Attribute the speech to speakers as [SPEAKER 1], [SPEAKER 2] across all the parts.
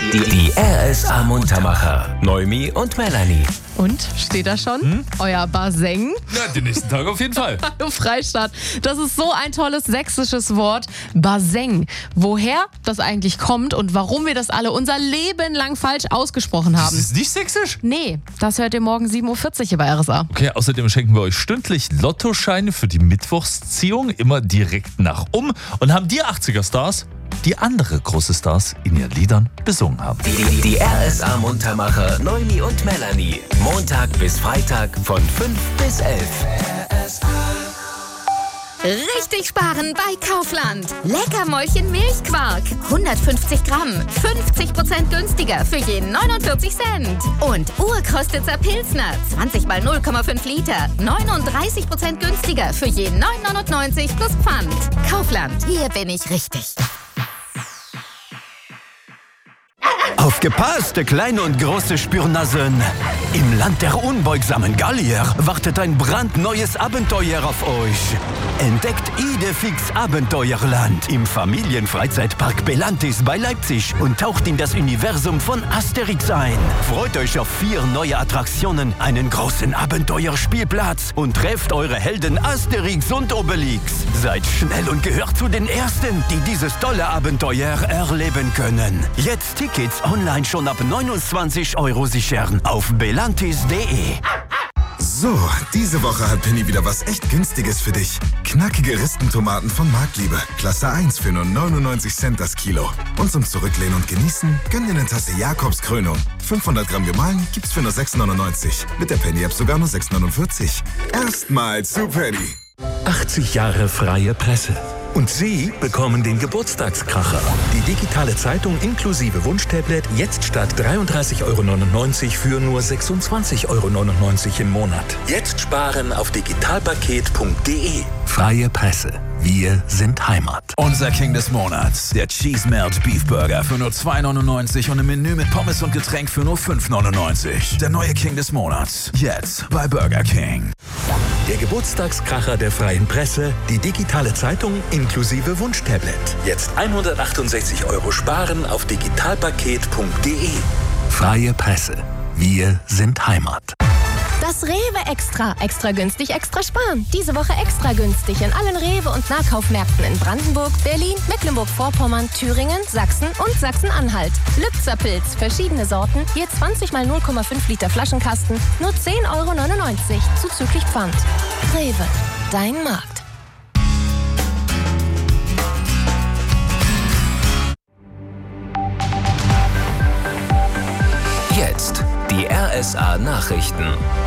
[SPEAKER 1] Die RSA Muntermacher. Noemi und Melanie.
[SPEAKER 2] Und, steht da schon? Euer Baseng?
[SPEAKER 3] Ja, den nächsten Tag auf jeden Fall.
[SPEAKER 2] Hallo Freistadt. Das ist so ein tolles sächsisches Wort. Baseng. Woher das eigentlich kommt und warum wir das alle unser Leben lang falsch ausgesprochen haben.
[SPEAKER 3] Das ist nicht sächsisch?
[SPEAKER 2] Nee, das hört ihr morgen 7.40 Uhr hier bei RSA.
[SPEAKER 3] Okay, außerdem schenken wir euch stündlich Lottoscheine für die Mittwochsziehung, immer direkt nach und haben die 80er-Stars, die andere große Stars in ihren Liedern besungen haben.
[SPEAKER 1] Die RSA Muntermacher Noemi und Melanie. Montag bis Freitag von 5 bis 11.
[SPEAKER 4] Richtig sparen bei Kaufland. Leckermäulchen Milchquark. 150 Gramm. 50% günstiger für jeden 49 Cent. Und Urkostitzer Pilsner. 20 mal 0,5 Liter. 39% günstiger für jeden 9,99 plus Pfand. Kaufland. Hier bin ich richtig.
[SPEAKER 5] Aufgepasst, kleine und große Spürnasen! Im Land der unbeugsamen Gallier wartet ein brandneues Abenteuer auf euch. Entdeckt Idefix Abenteuerland im Familienfreizeitpark Belantis bei Leipzig und taucht in das Universum von Asterix ein. Freut euch auf 4 neue Attraktionen, einen großen Abenteuerspielplatz und trefft eure Helden Asterix und Obelix. Seid schnell und gehört zu den Ersten, die dieses tolle Abenteuer erleben können. Jetzt Tickets online schon ab 29 € sichern auf belantis.de.
[SPEAKER 6] So, diese Woche hat Penny wieder was echt Günstiges für dich. Knackige Ristentomaten von Marktliebe. Klasse 1 für nur 99 Cent das Kilo. Und zum Zurücklehnen und Genießen, gönn dir eine Tasse Jakobskrönung. 500 Gramm gemahlen gibt's für nur 6,99. Mit der Penny-App sogar nur 6,49. Erstmal zu Penny.
[SPEAKER 7] 80 Jahre freie Presse. Und Sie bekommen den Geburtstagskracher. Die digitale Zeitung inklusive Wunschtablet jetzt statt 33,99 € für nur 26,99 € im Monat. Jetzt sparen auf digitalpaket.de. Freie Presse. Wir sind Heimat.
[SPEAKER 8] Unser King des Monats, der Cheese Melt Beef Burger für nur 2,99 € und ein Menü mit Pommes und Getränk für nur 5,99 €. Der neue King des Monats, jetzt bei Burger King.
[SPEAKER 7] Der Geburtstagskracher der freien Presse, die digitale Zeitung inklusive Wunschtablet. Jetzt 168 € sparen auf digitalpaket.de. Freie Presse. Wir sind Heimat.
[SPEAKER 9] Das Rewe Extra. Extra günstig, extra sparen. Diese Woche extra günstig in allen Rewe- und Nahkaufmärkten in Brandenburg, Berlin, Mecklenburg-Vorpommern, Thüringen, Sachsen und Sachsen-Anhalt. Lübzer-Pilz, verschiedene Sorten, je 20 mal 0,5 Liter Flaschenkasten, nur 10,99 € zuzüglich Pfand. Rewe, dein Markt.
[SPEAKER 1] Jetzt die RSA Nachrichten.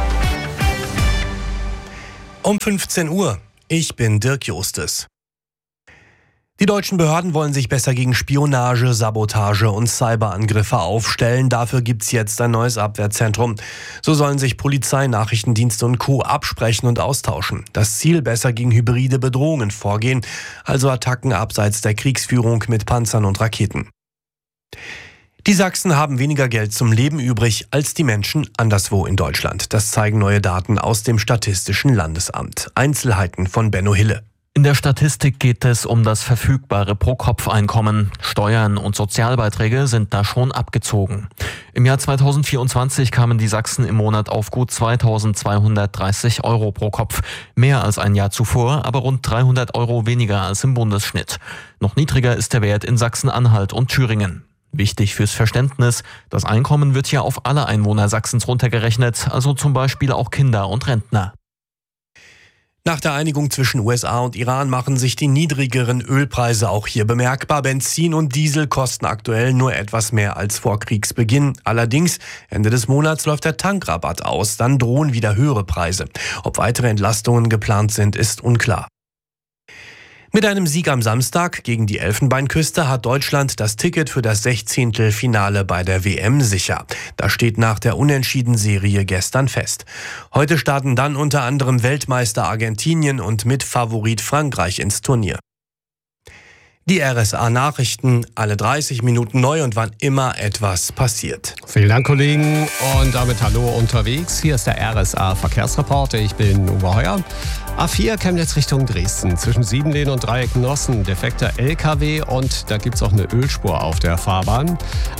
[SPEAKER 10] Um 15 Uhr. Ich bin Dirk Jostes. Die deutschen Behörden wollen sich besser gegen Spionage, Sabotage und Cyberangriffe aufstellen. Dafür gibt's jetzt ein neues Abwehrzentrum. So sollen sich Polizei, Nachrichtendienste und Co. absprechen und austauschen. Das Ziel: besser gegen hybride Bedrohungen vorgehen, also Attacken abseits der Kriegsführung mit Panzern und Raketen. Die Sachsen haben weniger Geld zum Leben übrig als die Menschen anderswo in Deutschland. Das zeigen neue Daten aus dem Statistischen Landesamt. Einzelheiten von Benno Hille.
[SPEAKER 11] In der Statistik geht es um das verfügbare Pro-Kopf-Einkommen. Steuern und Sozialbeiträge sind da schon abgezogen. Im Jahr 2024 kamen die Sachsen im Monat auf gut 2.230 € pro Kopf. Mehr als ein Jahr zuvor, aber rund 300 € weniger als im Bundesschnitt. Noch niedriger ist der Wert in Sachsen-Anhalt und Thüringen. Wichtig fürs Verständnis: Das Einkommen wird hier auf alle Einwohner Sachsens runtergerechnet, also zum Beispiel auch Kinder und Rentner.
[SPEAKER 10] Nach der Einigung zwischen USA und Iran machen sich die niedrigeren Ölpreise auch hier bemerkbar. Benzin und Diesel kosten aktuell nur etwas mehr als vor Kriegsbeginn. Allerdings, Ende des Monats läuft der Tankrabatt aus, dann drohen wieder höhere Preise. Ob weitere Entlastungen geplant sind, ist unklar. Mit einem Sieg am Samstag gegen die Elfenbeinküste hat Deutschland das Ticket für das 16. Finale bei der WM sicher. Das steht nach der Unentschieden-Serie gestern fest. Heute starten dann unter anderem Weltmeister Argentinien und Mitfavorit Frankreich ins Turnier. Die RSA-Nachrichten, alle 30 Minuten neu und wann immer etwas passiert.
[SPEAKER 12] Vielen Dank, Kollegen. Und damit hallo unterwegs. Hier ist der RSA-Verkehrsreporter. Ich bin Uwe Heuer. A4 Chemnitz Richtung Dresden. Zwischen Siebenlehn und Dreieck-Nossen defekter LKW und da gibt es auch eine Ölspur auf der Fahrbahn.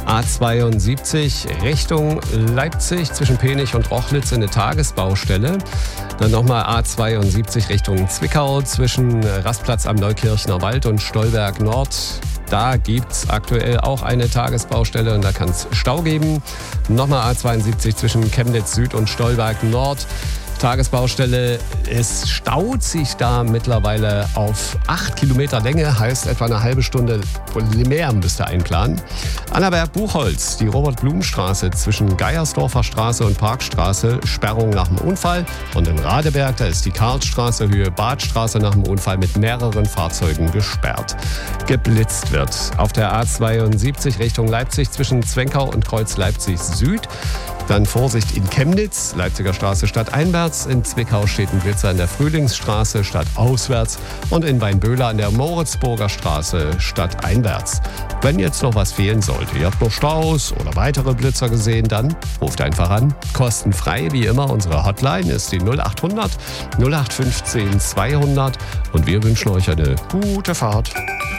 [SPEAKER 12] A72 Richtung Leipzig zwischen Penich und Rochlitz eine Tagesbaustelle. Dann nochmal A72 Richtung Zwickau zwischen Rastplatz am Neukirchner Wald und Stolberg Nord. Da gibt es aktuell auch eine Tagesbaustelle und da kann es Stau geben. Nochmal A72 zwischen Chemnitz Süd und Stolberg Nord. Tagesbaustelle, es staut sich da mittlerweile auf 8 Kilometer Länge, heißt etwa eine halbe Stunde mehr müsst ihr einplanen. Annaberg-Buchholz, die Robert-Blum-Straße zwischen Geiersdorfer Straße und Parkstraße, Sperrung nach dem Unfall. Und in Radeberg, da ist die Karlsstraße, Höhe Badstraße nach dem Unfall mit mehreren Fahrzeugen gesperrt. Geblitzt wird auf der A72 Richtung Leipzig zwischen Zwenkau und Kreuz Leipzig Süd. Dann Vorsicht in Chemnitz, Leipziger Straße stadteinwärts. In Zwickau steht ein Blitzer in der Frühlingsstraße stadtauswärts. Und in Weinböhler an der Moritzburger Straße stadteinwärts. Wenn jetzt noch was fehlen sollte, ihr habt noch Staus oder weitere Blitzer gesehen, dann ruft einfach an. Kostenfrei wie immer. Unsere Hotline ist die 0800 0815 200. Und wir wünschen euch eine gute Fahrt.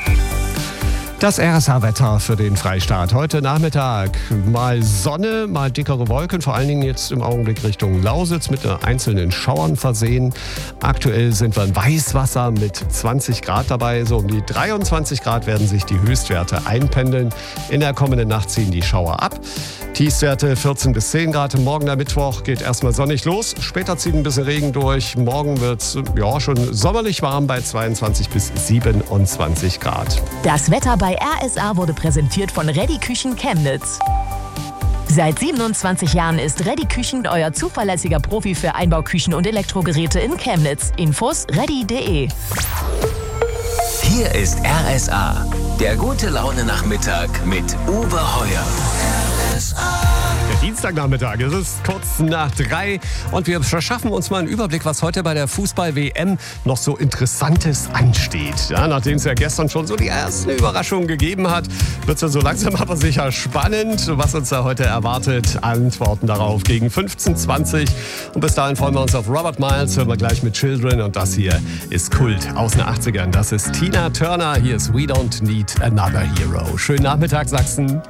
[SPEAKER 12] Das RSA-Wetter für den Freistaat. Heute Nachmittag mal Sonne, mal dickere Wolken, vor allen Dingen jetzt im Augenblick Richtung Lausitz mit einzelnen Schauern versehen. Aktuell sind wir in Weißwasser mit 20 Grad dabei. So um die 23 Grad werden sich die Höchstwerte einpendeln. In der kommenden Nacht ziehen die Schauer ab. Tiefstwerte 14 bis 10 Grad. Morgen der Mittwoch geht erstmal sonnig los. Später zieht ein bisschen Regen durch. Morgen wird es schon sommerlich warm bei 22 bis 27 Grad.
[SPEAKER 13] Das Wetter bei RSA wurde präsentiert von Reddy Küchen Chemnitz. Seit 27 Jahren ist Reddy Küchen euer zuverlässiger Profi für Einbauküchen und Elektrogeräte in Chemnitz. Infos reddy.de.
[SPEAKER 1] Hier ist RSA, der gute Laune-Nachmittag mit Uwe Heuer.
[SPEAKER 12] Der Dienstagnachmittag, es ist kurz nach 3 und wir verschaffen uns mal einen Überblick, was heute bei der Fußball-WM noch so Interessantes ansteht. Ja, nachdem es ja gestern schon so die ersten Überraschungen gegeben hat, wird es ja so langsam aber sicher spannend, was uns da heute erwartet. Antworten darauf gegen 15:20 und bis dahin freuen wir uns auf Robert Miles, hören wir gleich mit Children und das hier ist Kult aus den 80ern. Das ist Tina Turner, hier ist We Don't Need Another Hero. Schönen Nachmittag, Sachsen.